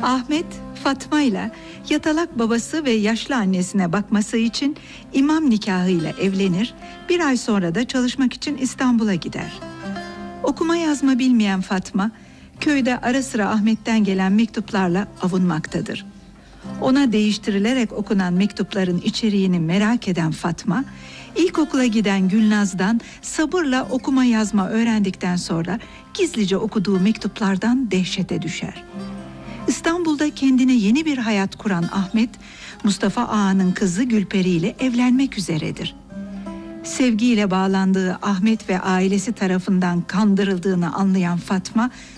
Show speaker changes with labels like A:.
A: Ahmet, Fatma ile yatalak babası ve yaşlı annesine bakması için imam nikahıyla evlenir, bir ay sonra da çalışmak için İstanbul'a gider. Okuma yazma bilmeyen Fatma, köyde ara sıra Ahmet'ten gelen mektuplarla avunmaktadır. Ona değiştirilerek okunan mektupların içeriğini merak eden Fatma, ilkokula giden Gülnaz'dan sabırla okuma yazma öğrendikten sonra gizlice okuduğu mektuplardan dehşete düşer. İstanbul'da kendine yeni bir hayat kuran Ahmet, Mustafa Ağa'nın kızı Gülperi ile evlenmek üzeredir. Sevgiyle bağlandığı Ahmet ve ailesi tarafından kandırıldığını anlayan Fatma